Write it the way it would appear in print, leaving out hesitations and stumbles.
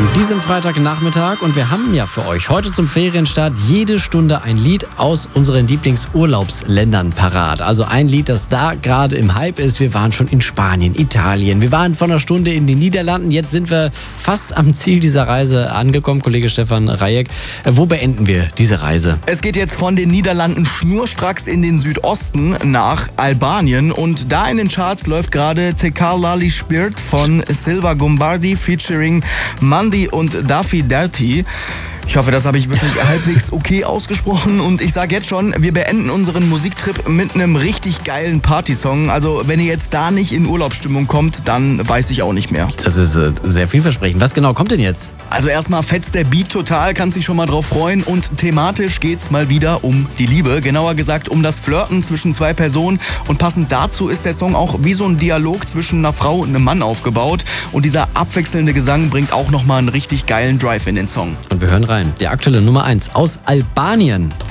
diesem Freitagnachmittag und wir haben ja für euch heute zum Ferienstart jede Stunde ein Lied aus unseren Lieblingsurlaubsländern parat. Also ein Lied, das da gerade im Hype ist. Wir waren schon in Spanien, Italien, wir waren vor einer Stunde in den Niederlanden. Jetzt sind wir fast am Ziel dieser Reise angekommen, Kollege Stefan Rajek. Wo beenden wir diese Reise? Es geht jetzt von den Niederlanden schnurstracks in den Südosten nach Albanien und da in den Charts läuft gerade Tekar Lali Spirit von Silva Gombardi featuring Mandy und Daffy Dirty. Ich hoffe, das habe ich wirklich halbwegs okay ausgesprochen und ich sage jetzt schon, wir beenden unseren Musiktrip mit einem richtig geilen Partysong. Also wenn ihr jetzt da nicht in Urlaubsstimmung kommt, dann weiß ich auch nicht mehr. Das ist sehr vielversprechend. Was genau kommt denn jetzt? Also erstmal fetzt der Beat total, kannst dich schon mal drauf freuen und thematisch geht's mal wieder um die Liebe. Genauer gesagt um das Flirten zwischen zwei Personen und passend dazu ist der Song auch wie so ein Dialog zwischen einer Frau und einem Mann aufgebaut und dieser abwechselnde Gesang bringt auch nochmal einen richtig geilen Drive in den Song. Und wir hören rein. Der aktuelle Nummer 1 aus Albanien.